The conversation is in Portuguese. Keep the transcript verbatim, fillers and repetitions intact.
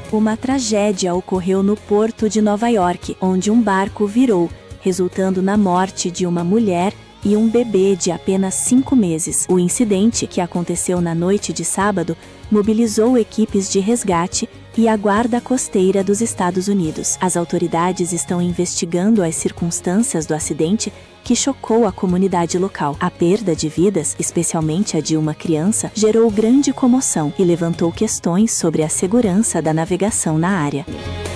Uma tragédia ocorreu no porto de Nova York, onde um barco virou, resultando na morte de uma mulher e um bebê de apenas cinco meses. O incidente, que aconteceu na noite de sábado, mobilizou equipes de resgate e a Guarda Costeira dos Estados Unidos. As autoridades estão investigando as circunstâncias do acidente que chocou a comunidade local. A perda de vidas, especialmente a de uma criança, gerou grande comoção e levantou questões sobre a segurança da navegação na área.